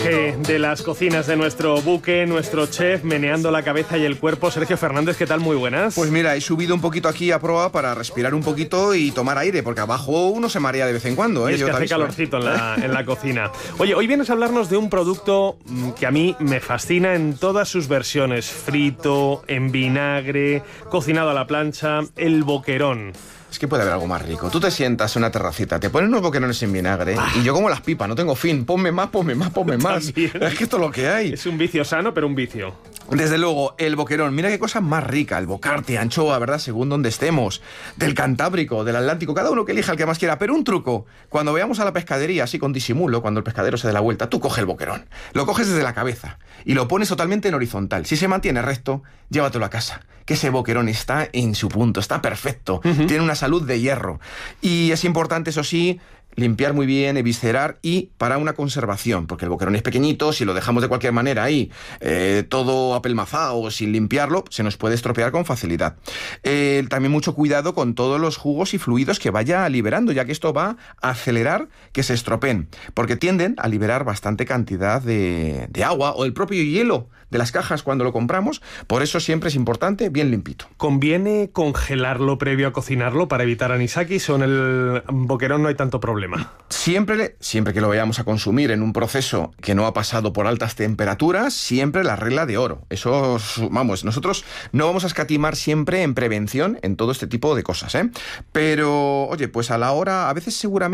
personaje de las cocinas de nuestro buque, nuestro chef, meneando la cabeza y el cuerpo. Sergio Fernández, ¿qué tal? Muy buenas. Pues mira, he subido un poquito aquí a proa para respirar un poquito y tomar aire, porque abajo uno se marea de vez en cuando. Y es que hace calorcito en la cocina. Oye, hoy vienes a hablarnos de un producto que a mí me fascina en todas sus versiones. Frito, en vinagre, cocinado a la plancha, el boquerón. Es que puede haber algo más rico. Tú te sientas en una terracita, te ponen unos boquerones en vinagre y yo como las pipas, no tengo fin. Ponme más, ponme más, ponme más. Es que esto es lo que hay. Es un vicio sano, pero un vicio. Desde luego, el boquerón, mira qué cosa más rica, el bocarte, anchoa, ¿verdad? Según donde estemos, del Cantábrico, del Atlántico, cada uno que elija el que más quiera, pero un truco, cuando vayamos a la pescadería, así con disimulo, cuando el pescadero se dé la vuelta, tú coge el boquerón, lo coges desde la cabeza y lo pones totalmente en horizontal. Si se mantiene recto, llévatelo a casa, que ese boquerón está en su punto, está perfecto, tiene una salud de hierro. Y es importante, eso sí, limpiar muy bien, eviscerar y para una conservación, porque el boquerón es pequeñito, si lo dejamos de cualquier manera ahí, todo apelmazado, sin limpiarlo, se nos puede estropear con facilidad. También mucho cuidado con todos los jugos y fluidos que vaya liberando, ya que esto va a acelerar que se estropeen, porque tienden a liberar bastante cantidad de agua o el propio hielo de las cajas cuando lo compramos, por eso siempre es importante bien limpito. ¿Conviene congelarlo previo a cocinarlo para evitar anisakis o en el boquerón no hay tanto problema? Siempre que lo vayamos a consumir en un proceso que no ha pasado por altas temperaturas, siempre la regla de oro. Eso, vamos, nosotros no vamos a escatimar siempre en prevención en todo este tipo de cosas, ¿eh? Pero, oye, pues a la hora, a veces seguramente